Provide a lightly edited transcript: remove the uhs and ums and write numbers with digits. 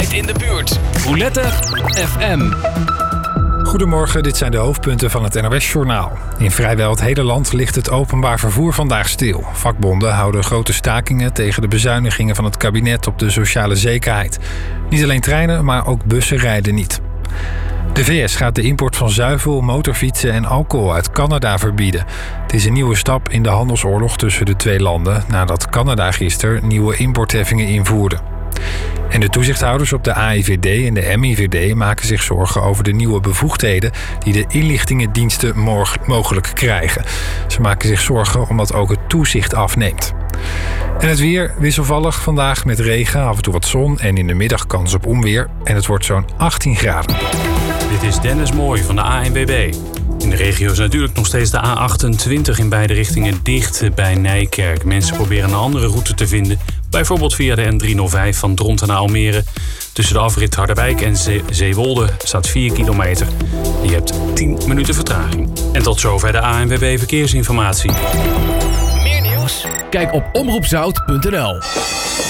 altijd in de buurt. Roulette FM. Goedemorgen, dit zijn de hoofdpunten van het NOS-journaal. In vrijwel het hele land ligt het openbaar vervoer vandaag stil. Vakbonden houden grote stakingen tegen de bezuinigingen van het kabinet op de sociale zekerheid. Niet alleen treinen, maar ook bussen rijden niet. De VS gaat de import van zuivel, motorfietsen en alcohol uit Canada verbieden. Het is een nieuwe stap in de handelsoorlog tussen de twee landen, nadat Canada gisteren nieuwe importheffingen invoerde. En de toezichthouders op de AIVD en de MIVD maken zich zorgen over de nieuwe bevoegdheden die de inlichtingendiensten mogelijk krijgen. Ze maken zich zorgen omdat ook het toezicht afneemt. En het weer wisselvallig vandaag met regen, af en toe wat zon en in de middag kans op onweer. En het wordt zo'n 18 graden. Dit is Dennis Mooij van de ANWB. In de regio is natuurlijk nog steeds de A28 in beide richtingen dicht bij Nijkerk. Mensen proberen een andere route te vinden. Bijvoorbeeld via de N305 van Dronten naar Almere. Tussen de afrit Harderwijk en Zeewolde staat 4 kilometer. Je hebt 10 minuten vertraging. En tot zover de ANWB Verkeersinformatie. Meer nieuws? Kijk op omroepzout.nl.